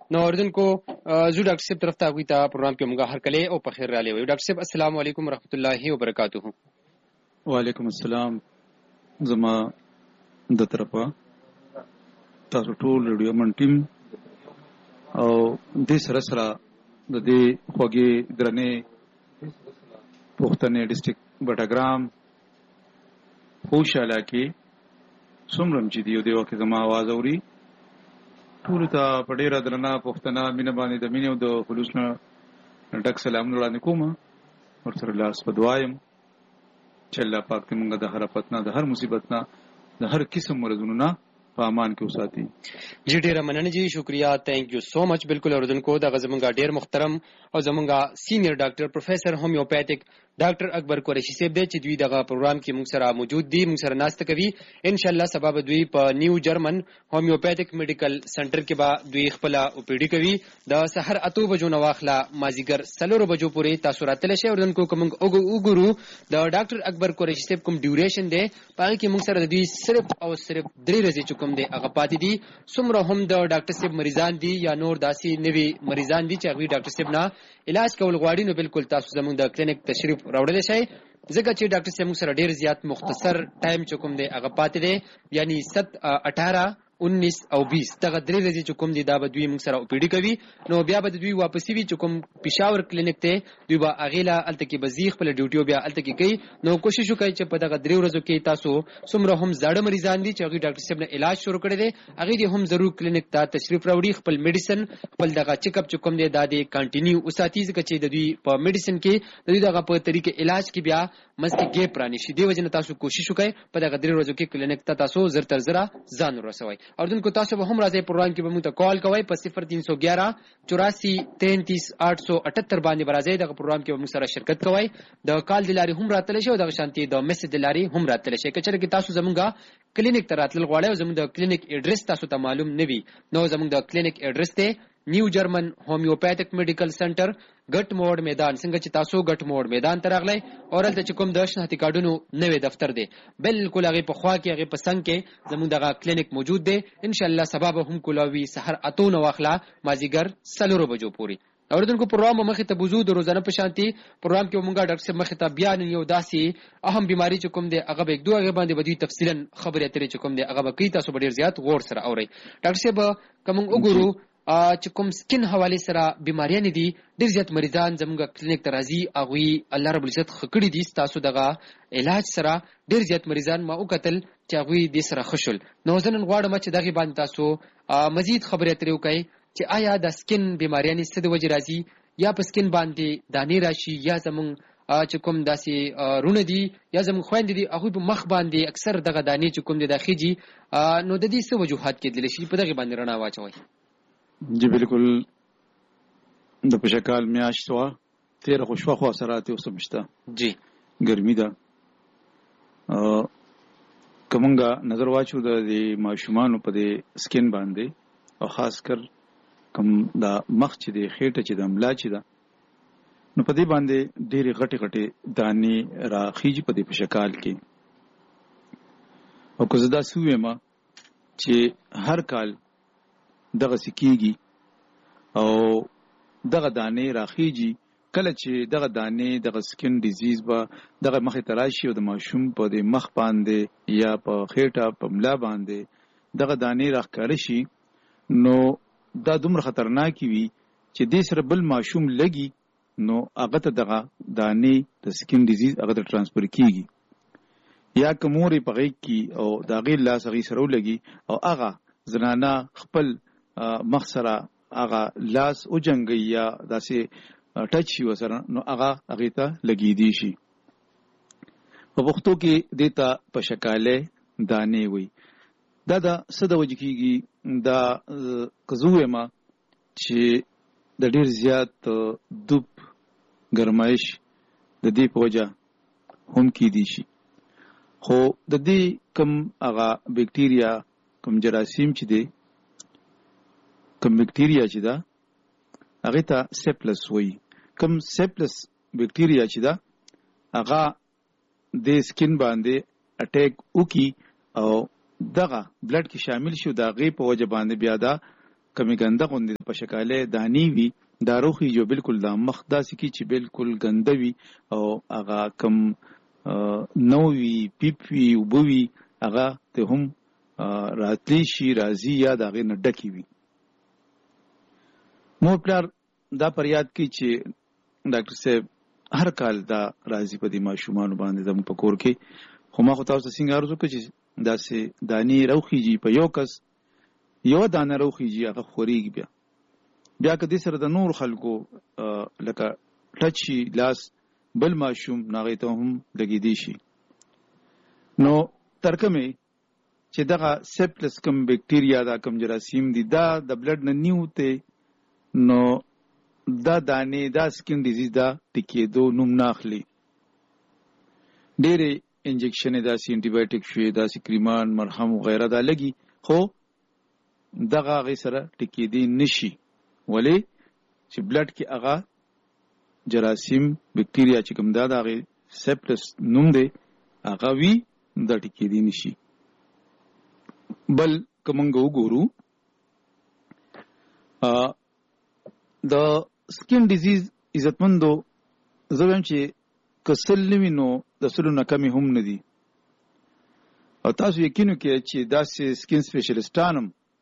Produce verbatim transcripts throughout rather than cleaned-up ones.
نو اردوونکو زو ډاکټر صاحب طرف ته غوي ته پروګرام کې موږ هر کله او په خیر را لوي. ډاکټر صاحب السلام علیکم ورحمۃ اللہ وبرکاتہ. وعلیکم السلام. زما د طرفه تاسو ټول ریډیو من ټیم او د سره سره د دې خوږې درنې پښتنې ډسټریکټ بټګرام خوشاله کې څومره چې دی یو وخت زما आवाज اوري ټول ته په ډیره درنه پښتنه مینه باندې د مینې او د خلوص نه ډک سلام وړاندې کوم. ورسره لاس په دعایم چې الله پاک دې موږ د هر آفت نه د هر مصیبت نه د هر قسم مرضونو نه په امان کې وساتي. جی ډیره مننه جی شکریہ تھینک یو سو مچ. بالکل اردوونکو دا زمونږه ډیر محترم او زمونږه سینیئر ډاکټر پروفیسر هومیوپیتھک ډاکټر اکبر قریشی صاحب دی چې دوی دغه پروګرام کې موږ سره موجود دي، موږ سره ناسته کوي. ان شاء الله سبب دوی په نیو جرمن هومیوپیتھک میډیکل سنټر کې به دوی خپل او پی ډی کوي د سحر اتو بجو نو واخلا مازیګر سلور بجو پورې تاسو راتل شئ. اردوونکو کوم وګورو د ډاکټر اکبر قریشی صاحب کوم ډیوریشن دی پاره کې موږ سره د دوی صرف او صرف درې ورځې چکم دی هغه پاتې دي. څومره هم د ډاکټر صاحب مریضان دي یا نور داسي نوي مریضان دي چې هغه ډاکټر صاحب نه علاج کول غواړي نو بالکل تاسو زموږ د کلینیک تشریف راوړل شئ. ځکه چې ډاکټر صاحب موږ سره ډیر زیات مختصر ټایم چکم دی هغه پاتې دی، یعنی ست اٹھارہ انیس او بیس دغه درې ورځې چې کوم دي دا به دوی موږ سره او پی ډي کوي. نو بیا به دوی واپسی وي چې کوم پېښور کلینیک ته دوی به هغې له هلته کې به ځي خپله ډیوټي بیا هلته کې کوي. نو کوشش وکړئ چې په دغه درې ورځو کې تاسو څومره هم زاړه مریضان دي چې هغوی ډاکټر صاحب نه علاج شروع کړی دی هغې دې هم ضرور کلینیک ته تشریف راوړي، خپل میډیسن خپل دغه چیک اپ چې کوم دی دا دې کنټینیو وساتي، ځکه چې د دوی په میډیسن کې د دوی دغه په طریقې علاج کې بیا منځ کې ګیپ رانشي. دې وجې نه تاسو کوشش وکړئ په دغه درې ورځو کې کلینیک ته تاسو زر تر زره ځان ورسوئ. اردوونکو تاسو به هم راځي پروګرام کې به موږ ته کال کوئ په صفر تین سو گیارہ چوراسی تینتیس آٹھ سو اٹھتر باندې به راځئ. دغه پروګرام کې به موږ سره شرکت کوئ. د کال د لارې هم راتلی شئ او دغه شانتې د میسج د لارې هم راتلی شئ. که چېرې کې تاسو زموږ کلینیک ته راتلل غواړئ او زموږ د کلینیک ایډرس تاسو ته معلوم نه وي نو زموږ د کلینیک ایډرس دی نیو جرمن هومیوپیتھک میډیکل سنټر ګټ موړ میدان. څنګه چې تاسو ګټ موړ میدان ته راغلی او هلته چې کوم د شناختي کارډونو نوی دفتر دی بالکل هغې په خوا کې هغې په څنګ کې زموږ دغه کلینیک موجود دی. انشاءالله سبا به هم کولاوي سحر اتو نه واخله مازدیګر څلورو بجو پورې. اورېدونکو پروګرام مخې ته بوزو د روزانه په شانتي پروګرام کې مونږه ډاکټر صاحب مخې ته بیا نن یو داسې اهم بیماری چې کوم دی هغه به یک دوه هغې باندې به دوی تفصیلا خبرې اترې چې کوم دی هغه به کوي. تاسو به ډېر زیات غور سره اورئ. ډاکټر صاحب که مونږ وګورو چې کوم سکن حوالې سره بیماریانې دي ډېر زیات مریضان زموږ کلینیک ته راځي هغوی الله رب العزت ښه کړي دي ستاسو دغه علاج سره ډېر زیات مریضان ما وکتل چې هغوی دې سره ښه شول. نو زه نن غواړم چې دغې باندې تاسو مزید خبرې اترې وکړئ چې آیا د سکن بیماریانې څه د وجې راځي یا په سکن باندې دانې راشي یا زموږ چې کوم داسې رونه دي یا زموږ خویندې دي هغوی په مخ باندې اکثر دغه دانې چې کوم دي دا خیجي نو د دې څه وجوهات کېدلی شي په دغې باندې رڼا واچوئ. جی بالکل د پشکال میاشت وه تېره خو شوه خو اثرات یې اوس هم شته جی ګرمي ده. که مونږه نظر واچو د دې ماشومانو په دې سکن باندې او خاص کر کوم دا مخ چې دی خېټه چې د ملا چې ده نو په دې باندې ډېرې غټې غټې دانې راخیږي په دې پشکال کې. او که زه داسې ووایم چې هر کال دغه سکیږي او دغه دانې راخیږي کله چې دغه دانې دغه سکن ډیزیز به دغه مخې ته راشي او د ماشوم په دې مخ باندې یا په خېټه په ملا باندې دغه دانې راښکاره شي نو دا دومره خطرناکې وي چې دې سره بل ماشوم لګي نو هغه ته دغه دانې د سکن ډیزیز هغه ته ټرانسفر کېږي. یا که مور یې په غېږ کې او د هغې لاس هغې سره ولګي او هغه زنانه خپل مخ سره هغه لاس وجنګوي یا داسې ټچ شي ورسره نو هغه هغې ته لګېدی شي. په پښتو کې دې ته پشکالی دانې وایي. دا د څه د وجې کېږي دا که زه ووایم چې د ډېر زیات دوب ګرمایش د دې په وجه هم کېدی شي. خو د دې کوم هغه بیکټیریا کوم جراثیم چې دی کوم بیکټیریا چې ده هغې ته سیپلس وایي. کوم سیپلس بیکټیریا چې ده هغه د سکن باندې اټیک وکړي او دغه بلډ کې شامل شي د هغې په وجه باندې بیا دا کمی ګنده غوندې په شکاله دانی وي دا روخي جو بالکل دا مخ داسې کی چې بالکل ګنده وي او هغه کم نو وي پیپ وي او بوي هغه ته هم راتلی شي راځي یا دا غي نه ډکی وي. مو پلار دا پریاد کی چې ډاکټر صاحب هر کال دا راځي په دې ماشومان باندې زموږ په کور کې خو ما خو تاسو څنګه ارزو کوي چې داسې دانی روخيږي په یو کس یو دانه روخيږي هغه خوريږي بیا بیا کدي سره د نور خلکو لکه ټچي لاس بل ماشوم ناغې ته هم لګې دي شي. نو ترکمه چې دغه سیپټس کم بکټیریا دا کم جراثیم دي دا د بلډ نه نیوته نو دا دانه دا سکین ډیزیز دا ټکیدو نوم ناخلي. ډېرې انجکشن دا سی انټي بایوټیک شوی دا سی کریمان مرهم وغیرہ دا لګي خو دغه غي سره ټکیدي نشي ولی چې بلډ کې هغه جراثیم بکټیریا چې کوم دا دغه سیپټس نوم دی هغه وی د ټکیدي نشي. بل کومنګ وګورو ا د سکین ډیزیز عزتمندو زویم چې کسل نوینو د سلو نه کمی هم نه دي او تاسو یقینو کې چې داسې سکین سپیشلیسټانم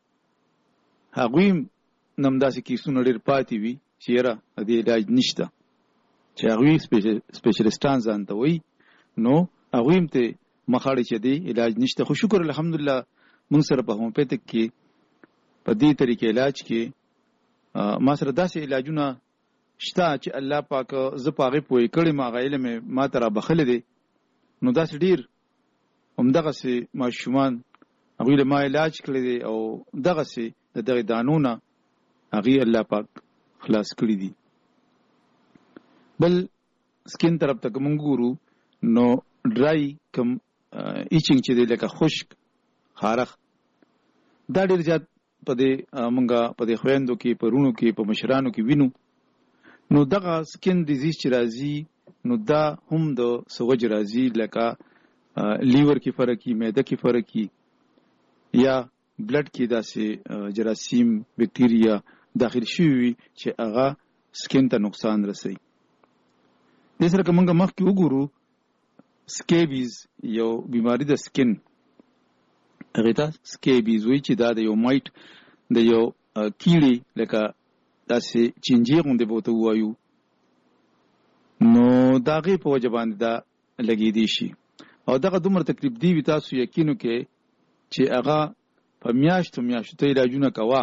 هغوی نم داسې کیسونه ډېر پاتې وي چې یاره د علاج نشته چې هغوی سپیشلیسټان ځان ته وایي نو هغوی هم ته مخاړي چې دی علاج نشته. خو شکر الحمدلله موږ سره په هومیوپیتک کې په دې طریقې علاج کې ما سره داسې علاجونه شته چې الله پاک زه په هغې پوهې کړی ما هغه علم ما ته را بخلی دی نو داسې ډېر همدغسې ماشومان هغوی له ما علاج کړی دی او دغسې د دغې دانو نه هغې الله پاک خلاص کړي دي. بل سکین طرف ته که موږ ګورو نو ډرای کم ایچنګ چې دی لکه خشک خارخ دا ډېر زیات په دې مونږه په دې خویندو کې په رونو کې په مشرانو کې وینو. نو دغه سکین ډیزیز چې راځي نو دا هم د سوج راځي لکه لیور کې فرق کی معده کې فرق کی یا بلډ کې داسې جراثیم بکټیریا داخل شوي چې هغه سکین ته نقصان رسوي. دې سره که مونږ مخکې وګورو سکیبیز یو بیماری د سکین هغې ته سکیبیز وایي چې دا د یو مایټ د یو کیړې لکه داسې چینجې غوندې به ورته ووایو نو د هغې په وجه باندې دا لګېدی شي او دغه دومره تکلیف دی وي تاسو یقینو کې چې هغه په میاشتو میاشتو ته علاجونه کوه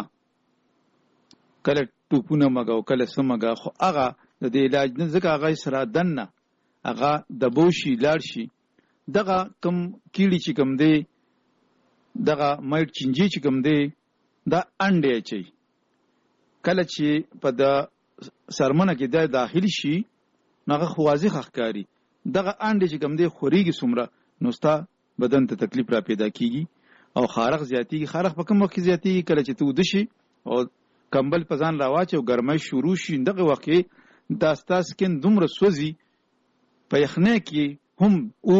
کله ټوپونه مګه او کله څه مګه خو هغه د دې علاج نه ځکه هغه سره دننه هغه دبو شي لاړ شي دغه کم کیړي چې کم دی دغه مایټ چینجې چې کم دی دا انډې اچوي کله چې په د سرمنه کې دا داخل شي نو هغه خو واضح ښکاري دغه انډې چې کم دی خورېږي څومره نو ستا بدن ته تکلیف را پیدا کېږي او خارق زیاتېږي. خارق په کوم وخت کې زیاتېږي کله چې ته وده شي او کمبل په ځان راواچې او ګرمۍ شروع شي دغه وخت کې دا ستا سکین دومره سوځي په یخنۍ کې هم